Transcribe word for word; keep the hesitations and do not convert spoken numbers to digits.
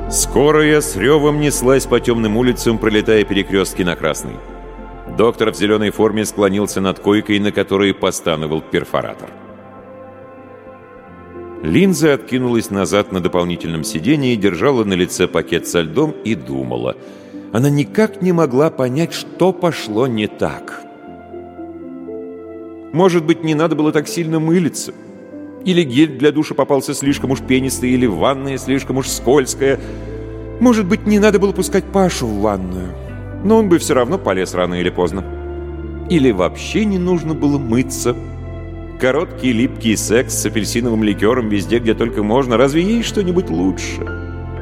Скорая с ревом неслась по темным улицам, пролетая перекрестки на красный. Доктор в зеленой форме склонился над койкой, на которой постановил перфоратор. Линза откинулась назад на дополнительном сиденье, держала на лице пакет со льдом и думала. Она никак не могла понять, что пошло не так. Может быть, не надо было так сильно мылиться? Или гель для душа попался слишком уж пенистый, или ванная слишком уж скользкая? Может быть, не надо было пускать Пашу в ванную? Но он бы все равно полез рано или поздно. Или вообще не нужно было мыться? Короткий липкий секс с апельсиновым ликером везде, где только можно. Разве есть что-нибудь лучше?